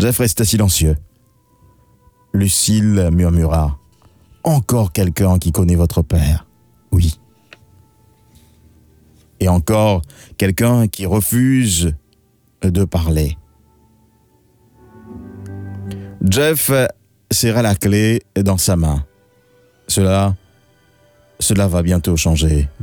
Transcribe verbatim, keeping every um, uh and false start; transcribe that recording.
Jeff resta silencieux. Lucille murmura. « Encore quelqu'un qui connaît votre père. » « Oui. » Et encore quelqu'un qui refuse de parler. Jeff serra la clé dans sa main. Cela, cela va bientôt changer.